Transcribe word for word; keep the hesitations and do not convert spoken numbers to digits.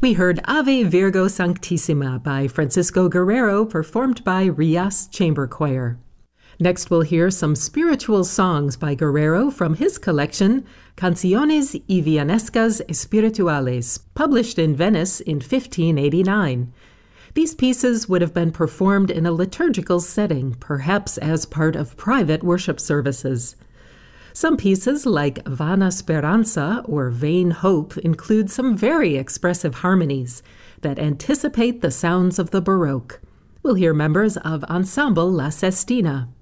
We heard Ave Virgo Sanctissima by Francisco Guerrero, performed by Rias Chamber Choir. Next, we'll hear some spiritual songs by Guerrero from his collection, Canciones y Villanescas Espirituales, published in Venice in fifteen eighty-nine. These pieces would have been performed in a liturgical setting, perhaps as part of private worship services. Some pieces, like Vana Speranza or Vain Hope, include some very expressive harmonies that anticipate the sounds of the Baroque. We'll hear members of Ensemble La Sestina.